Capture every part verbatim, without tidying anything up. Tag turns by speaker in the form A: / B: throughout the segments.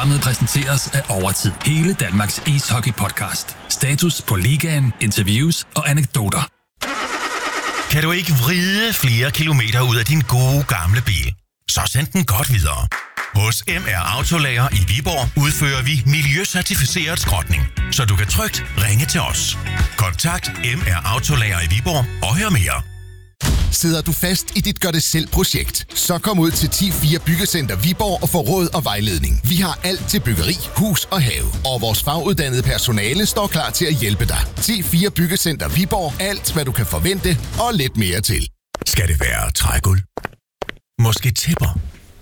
A: Programmet præsenteres af Overtid. Hele Danmarks ishockey-podcast. Status på ligaen, interviews og anekdoter.
B: Kan du ikke vride flere kilometer ud af din gode gamle bil? Så send den godt videre. Hos M R Autolager i Viborg udfører vi miljøcertificeret skrotning, så du kan trygt ringe til os. Kontakt M R Autolager i Viborg og hør mere.
C: Sidder du fast i dit gør-det-selv-projekt? Så kom ud til ti fire Byggecenter Viborg og få råd og vejledning. Vi har alt til byggeri, hus og have. Og vores faguddannede personale står klar til at hjælpe dig. ti fire Byggecenter Viborg. Alt, hvad du kan forvente og lidt mere til.
B: Skal det være trægulv? Måske tæpper?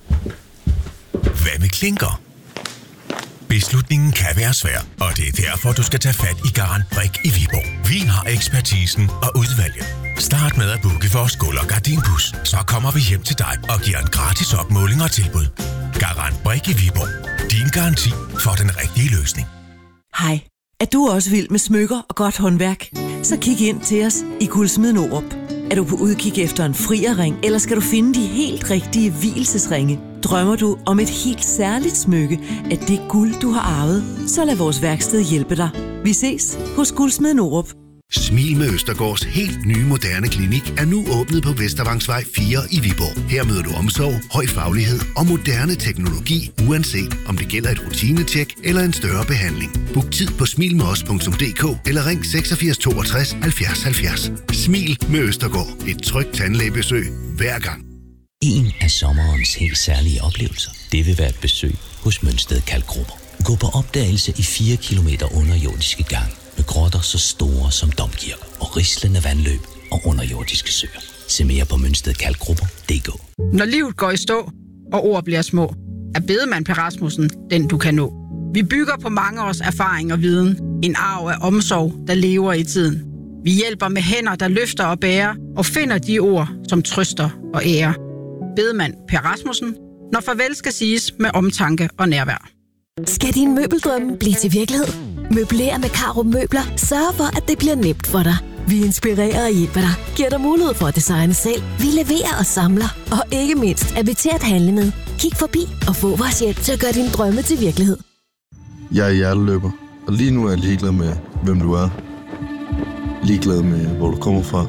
B: Hvad med klinker? Beslutningen kan være svær, og det er derfor, du skal tage fat i Garantbrik i Viborg. Vi har ekspertisen og udvalget. Start med at booke vores gulv- og gardinbus. Så kommer vi hjem til dig og giver en gratis opmåling og tilbud. Garantbrik i Viborg. Din garanti for den rigtige løsning.
D: Hej. Er du også vild med smykker og godt håndværk? Så kig ind til os i Guldsmeden Aarup. Er du på udkig efter en frierring, eller skal du finde de helt rigtige vielsesringe? Drømmer du om et helt særligt smykke af det guld, du har arvet? Så lad vores værksted hjælpe dig. Vi ses hos Guldsmeden Aarup.
E: Smil med Østergaards helt nye moderne klinik er nu åbnet på Vestervangsvej fire i Viborg. Her møder du omsorg, høj faglighed og moderne teknologi, uanset om det gælder et rutinetjek eller en større behandling. Book tid på smil med os punktum d k eller ring seksogfirs toogtres halvfjerds halvfjerds. Smil med Østergaard. Et trygt tandlægebesøg hver gang.
F: En af sommerens helt særlige oplevelser, det vil være et besøg hos Mønsted Kalkgrupper. Gå på opdagelse i fire kilometer underjordiske gange med grotter så store som domkirker og rislende vandløb og underjordiske søer. Se mere på mønsted kalkgrupper punktum d k.
G: Når livet går i stå, og ord bliver små, er Bedemann Per Rasmussen den, du kan nå. Vi bygger på mange års erfaring og viden. En arv af omsorg, der lever i tiden. Vi hjælper med hænder, der løfter og bærer, og finder de ord, som trøster og ærer. Bedemann Per Rasmussen, når farvel skal siges med omtanke og nærvær.
H: Skal din møbeldrømme blive til virkelighed? Møbler med Carup Møbler sørger for, at det bliver nemt for dig. Vi inspirerer og hjælper dig, giver dig mulighed for at designe selv. Vi leverer og samler, og ikke mindst er vi til at handle med. Kig forbi og få vores hjælp til at gøre dine drømme til virkelighed.
I: Jeg er hjerteløber, og lige nu er jeg ligeglad med, hvem du er. Ligeglad med, hvor du kommer fra.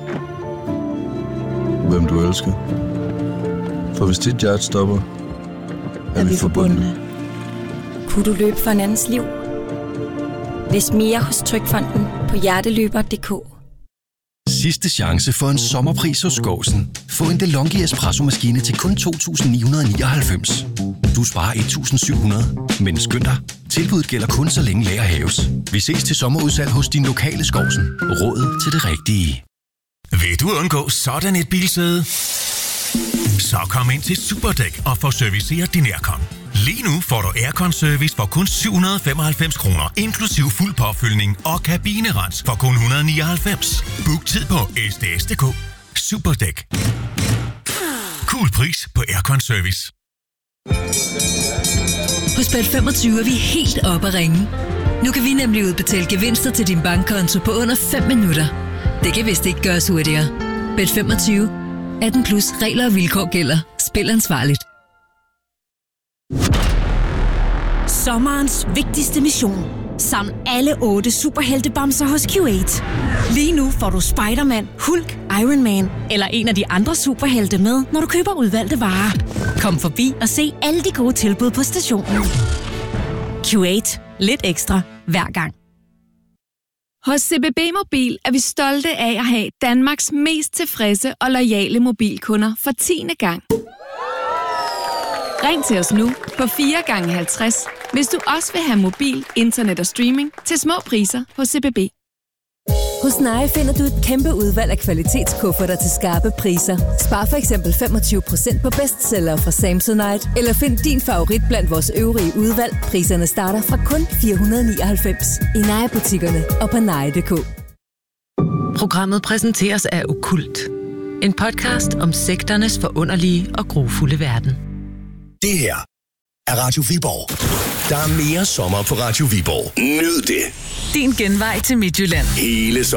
I: Hvem du elsker. For hvis dit hjerte stopper, er, er vi forbundne.
J: Kunne du løbe for en andens liv? Læs mere hos Trygfonden på hjerteløber punktum d k.
K: Sidste chance for en sommerpris hos Gåsen. Få en DeLonghi espresso-maskine til kun to tusind ni hundrede nioghalvfems. Du sparer et tusind syv hundrede, men skynd dig. Tilbuddet gælder kun så længe lager haves. Vi ses til sommerudsalg hos din lokale Skovsen. Råd til det rigtige.
B: Vil du undgå sådan et bilsæde? Så kom ind til Superdæk og få serviceret din aircon. Lige nu får du aircon-service for kun syv hundrede femoghalvfems kroner, inklusiv fuld påfyldning og kabinerens for kun et hundrede nioghalvfems. Book tid på s d s punktum d k. Superdæk. Cool pris på aircon-service.
L: Hos Bet femogtyve er vi helt oppe at ringe. Nu kan vi nemlig udbetale gevinster til din bankkonto på under fem minutter. Det kan vist ikke gøres hurtigere. Bet femogtyve. atten plus regler og vilkår gælder. Spil ansvarligt.
M: Sommerens vigtigste mission. Saml alle otte superheltebamser hos Q otte. Lige nu får du Spider-Man, Hulk, Iron Man eller en af de andre superhelte med, når du køber udvalgte varer. Kom forbi og se alle de gode tilbud på stationen. Q otte. Lidt ekstra hver gang.
N: Hos C B B Mobil er vi stolte af at have Danmarks mest tilfredse og loyale mobilkunder for tiende gang. Ring til os nu på fire gange halvtreds, hvis du også vil have mobil, internet og streaming til små priser hos C B B.
O: Hos Nye finder du et kæmpe udvalg af kvalitetskufferter til skarpe priser. Spar for eksempel femogtyve procent på bestseller fra Samsonite, eller find din favorit blandt vores øvrige udvalg. Priserne starter fra kun fire hundrede nioghalvfems i Nye-butikkerne og på nye punktum d k.
P: Programmet præsenteres af Okkult. En podcast om sekternes forunderlige og grufulde verden.
Q: Det her er Radio Viborg. Der er mere sommer på Radio Viborg. Nyd det.
P: Din genvej til Midtjylland.
Q: Hele